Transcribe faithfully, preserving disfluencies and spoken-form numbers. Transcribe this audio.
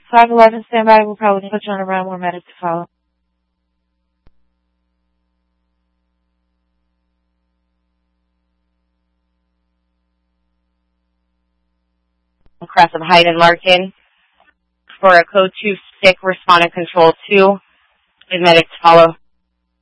five eleven, stand by. We'll probably put you on a round more medics to follow. Crest of Hyden Larkin for a code two stick, respondent control two. Medics follow.